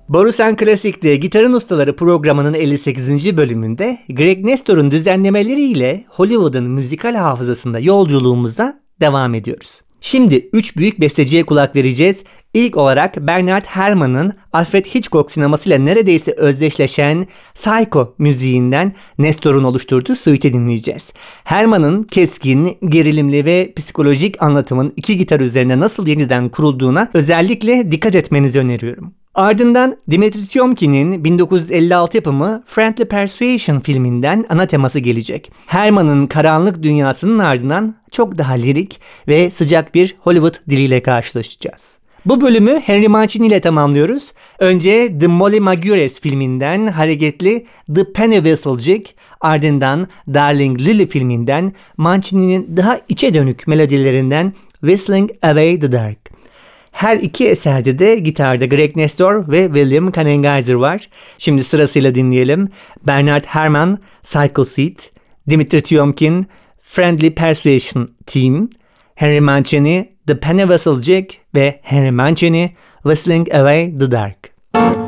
Borusan Klasik'te Gitarın Ustaları programının 58. bölümünde Greg Nestor'un düzenlemeleriyle Hollywood'un müzikal hafızasında yolculuğumuza devam ediyoruz. Şimdi 3 büyük besteciye kulak vereceğiz. İlk olarak Bernard Herrmann'ın Alfred Hitchcock sinemasıyla neredeyse özdeşleşen Psycho müziğinden Nestor'un oluşturduğu suite'i dinleyeceğiz. Herrmann'ın keskin, gerilimli ve psikolojik anlatımın iki gitar üzerine nasıl yeniden kurulduğuna özellikle dikkat etmenizi öneriyorum. Ardından Dimitri Tiomkin'in 1956 yapımı Friendly Persuasion filminden ana teması gelecek. Herrmann'ın karanlık dünyasının ardından çok daha lirik ve sıcak bir Hollywood diliyle karşılaşacağız. Bu bölümü Henry Mancini ile tamamlıyoruz. Önce The Molly Maguires filminden hareketli The Penny Whistle Jig, ardından Darling Lily filminden Mancini'nin daha içe dönük melodilerinden Whistling Away the Dark. Her iki eserde de gitarda Greg Nestor ve William Kanengeiser var. Şimdi sırasıyla dinleyelim. Bernard Herrmann, Psycho Seat, Dimitri Tiomkin, Friendly Persuasion Team, Henry Mancini, The Penny Whistle Jig ve Henry Mancini, Whistling Away the Dark.